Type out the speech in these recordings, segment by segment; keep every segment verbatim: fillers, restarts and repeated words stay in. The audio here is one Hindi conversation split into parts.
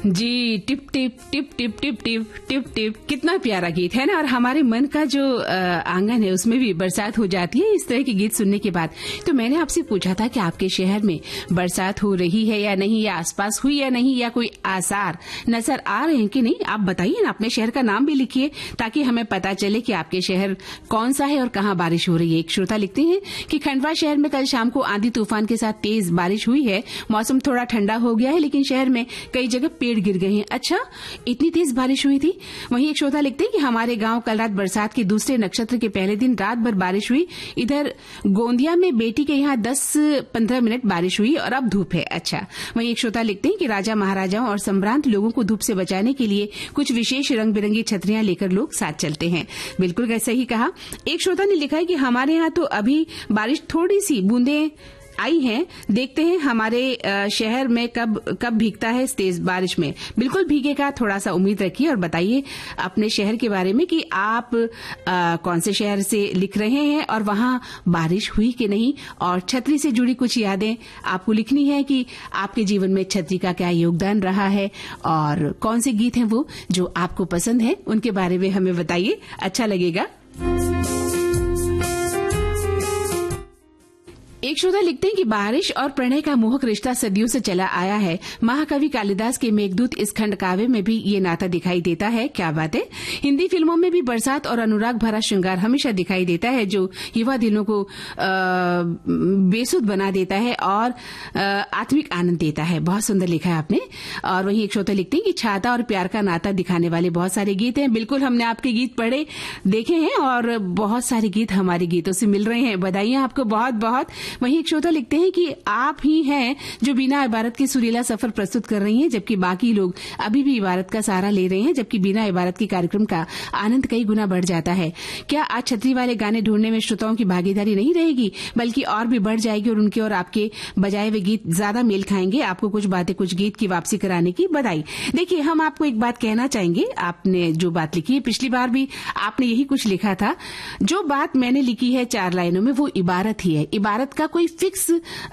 जी, tip tip tip tip tip tip tip tip कितना प्यारा गीत है ना। और हमारे मन का जो आंगन है उसमें भी बरसात हो जाती है इस तरह के गीत सुनने के बाद। तो मैंने आपसे पूछा था कि आपके शहर में बरसात हो रही है या नहीं, या आसपास हुई या नहीं, या कोई आसार नजर आ रहे हैं कि नहीं। आप बताइए ना, अपने शहर का नाम भी लिखिए ताकि हमें पता चले कि आपके शहर कौन सा है और कहाँ बारिश हो रही है। एक श्रोता लिखते हैं कि खंडवा शहर में कल शाम को आंधी तूफान के साथ तेज बारिश हुई है। मौसम थोड़ा ठंडा हो गया है लेकिन शहर में कई जगह पेड़ गिर गए हैं। अच्छा, इतनी तेज बारिश हुई थी। वहीं एक श्रोता लिखते हैं कि हमारे गांव कल रात बरसात के दूसरे नक्षत्र के पहले दिन रात भर बारिश हुई। इधर गोंदिया में बेटी के यहाँ दस पंद्रह मिनट बारिश हुई और अब धूप है। अच्छा, वहीं एक श्रोता लिखते हैं कि राजा महाराजाओं और संभ्रांत लोगों को धूप से बचाने के लिए कुछ विशेष रंग बिरंगी छतरियां लेकर लोग साथ चलते हैं। बिल्कुल सही कहा। एक श्रोता ने लिखा है कि हमारे यहाँ तो अभी बारिश थोड़ी सी बूंदें आई हैं, देखते हैं हमारे शहर में कब कब भीगता है इस तेज बारिश में। बिल्कुल भीगेगा, थोड़ा सा उम्मीद रखिए और बताइए अपने शहर के बारे में कि आप आ, कौन से शहर से लिख रहे हैं और वहां बारिश हुई कि नहीं। और छतरी से जुड़ी कुछ यादें आपको लिखनी है कि आपके जीवन में छतरी का क्या योगदान रहा है और कौन से गीत हैं वो जो आपको पसंद है, उनके बारे में हमें बताइए, अच्छा लगेगा। एक श्रोता लिखते हैं कि बारिश और प्रणय का मोहक रिश्ता सदियों से चला आया है। महाकवि कालिदास के मेघदूत इस खंड काव्य में भी ये नाता दिखाई देता है। क्या बात है। हिंदी फिल्मों में भी बरसात और अनुराग भरा श्रृंगार हमेशा दिखाई देता है जो युवा दिलों को बेसुध बना देता है और आत्मिक आनंद देता है। बहुत सुंदर लिखा है आपने। और वहीं एक श्रोता लिखते हैं कि छाता और प्यार का नाता दिखाने वाले बहुत सारे गीत हैं। बिल्कुल, हमने आपके गीत पढ़े देखे हैं और बहुत सारे गीत हमारे गीतों से मिल रहे हैं। बधाइयां आपको बहुत बहुत। वहीं एक श्रोता लिखते हैं कि आप ही हैं जो बिना इबारत के सुरीला सफर प्रस्तुत कर रही हैं, जबकि बाकी लोग अभी भी इबारत का सहारा ले रहे हैं, जबकि बिना इबारत के कार्यक्रम का आनंद कई गुना बढ़ जाता है। क्या आज छतरी वाले गाने ढूंढने में श्रोताओं की भागीदारी नहीं रहेगी, बल्कि और भी बढ़ जाएगी और उनके और आपके बजाए हुए गीत ज्यादा मेल खाएंगे। आपको कुछ बातें कुछ गीत की वापसी कराने की बधाई। देखिए, हम आपको एक बात कहना चाहेंगे। आपने जो बात लिखी है, पिछली बार भी आपने यही कुछ लिखा था। जो बात मैंने लिखी है चार लाइनों में, वो इबारत ही है। इबारत का कोई फिक्स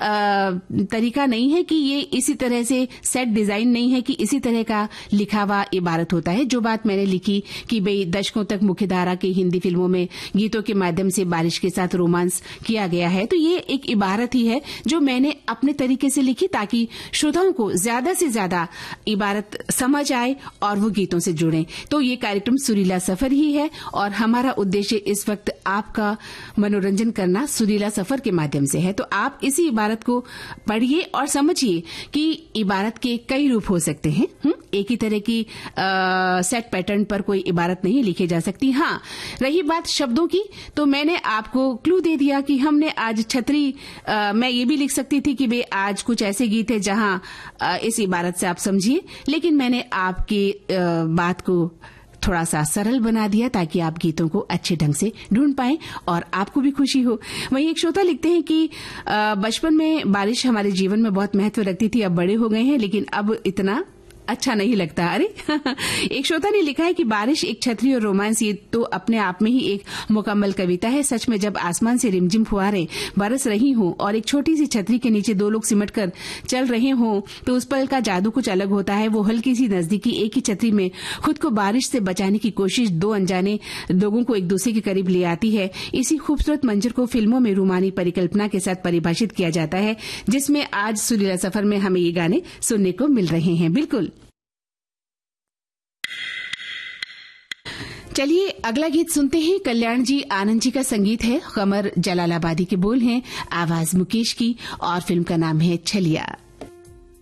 आ, तरीका नहीं है कि ये इसी तरह से सेट डिजाइन नहीं है कि इसी तरह का लिखा हुआ इबारत होता है। जो बात मैंने लिखी कि भाई दशकों तक मुख्यधारा की हिंदी फिल्मों में गीतों के माध्यम से बारिश के साथ रोमांस किया गया है, तो ये एक इबारत ही है जो मैंने अपने तरीके से लिखी ताकि श्रोताओं को ज्यादा से ज्यादा इबारत समझ आए और वो गीतों से जुड़ें। तो ये कार्यक्रम सुरीला सफर ही है और हमारा उद्देश्य इस वक्त आपका मनोरंजन करना सुरीला सफर के माध्यम से है। तो आप इसी इबारत को पढ़िए और समझिए कि इबारत के कई रूप हो सकते हैं। हुँ? एक ही तरह की आ, सेट पैटर्न पर कोई इबारत नहीं लिखी जा सकती। हाँ, रही बात शब्दों की, तो मैंने आपको क्लू दे दिया कि हमने आज छतरी, आ, मैं ये भी लिख सकती थी कि वे आज कुछ ऐसे गीत है जहां आ, इस इबारत से आप समझिए, लेकिन मैंने आपकी आ, बात को थोड़ा सा सरल बना दिया ताकि आप गीतों को अच्छे ढंग से ढूंढ पाएं और आपको भी खुशी हो। वहीं एक श्रोता लिखते हैं कि बचपन में बारिश हमारे जीवन में बहुत महत्व रखती थी, अब बड़े हो गए हैं लेकिन अब इतना अच्छा नहीं लगता। अरे एक श्रोता ने लिखा है कि बारिश, एक छतरी और रोमांस, ये तो अपने आप में ही एक मुकम्मल कविता है। सच में जब आसमान से रिमझिम फुहारें बरस रही हों और एक छोटी सी छतरी के नीचे दो लोग सिमट कर चल रहे हों तो उस पल का जादू कुछ अलग होता है। वो हल्की सी नजदीकी एक ही छतरी में खुद को बारिश से बचाने की कोशिश दो अनजाने लोगों को एक दूसरे के करीब ले आती है। इसी खूबसूरत मंजर को फिल्मों में रूमानी परिकल्पना के साथ परिभाषित किया जाता है, जिसमें आज सुरीला सफर में हमें ये गाने सुनने को मिल रहे हैं। बिल्कुल। चलिए अगला गीत सुनते हैं। कल्याण जी आनंद जी का संगीत है, कमर जलालाबादी के बोल हैं, आवाज मुकेश की और फिल्म का नाम है छलिया।